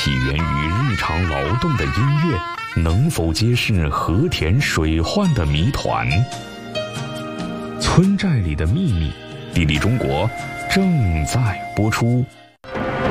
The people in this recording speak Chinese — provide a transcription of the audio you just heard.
起源于日常劳动的音乐，能否揭示和田水患的谜团？村寨里的秘密，地理中国正在播出。